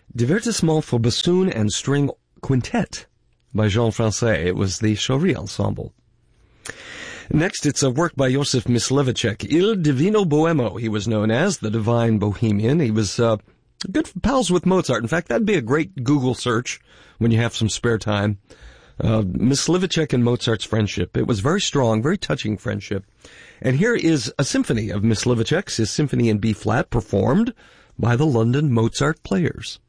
Divertissement for Bassoon and String Quintet by Jean Francais. It was the Chaury Ensemble. Next, it's a work by Josef Myslivacek, Il Divino Boemo, he was known as, the Divine Bohemian. He was good pals with Mozart. In fact, that'd be a great Google search when you have some spare time. Myslivacek and Mozart's friendship. It was very strong, very touching friendship. And here is a symphony of Myslivacek's, his Symphony in B-flat, performed by the London Mozart Players.